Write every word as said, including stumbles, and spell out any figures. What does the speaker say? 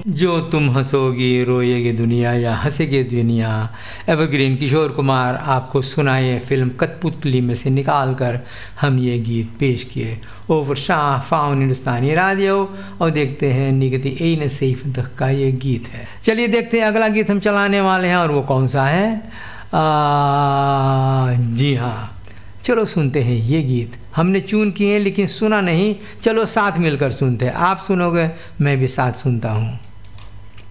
जो तुम हंसोगी रोएगी दुनिया या हंसेगी दुनिया, एवरग्रीन किशोर कुमार आपको सुनाए फिल्म कठपुतली में से निकाल कर हम ये गीत पेश किए। ओवर शाह फाउन हिंदुस्तानी रेडियो और देखते हैं निगति ए नसीफ का ये गीत है। चलिए देखते हैं अगला गीत हम चलाने वाले हैं और वो कौन सा है। आ, जी हाँ, चलो सुनते हैं ये गीत। हमने चून किए लेकिन सुना नहीं, चलो साथ मिलकर सुनते हैं। आप सुनोगे मैं भी साथ सुनता हूँ।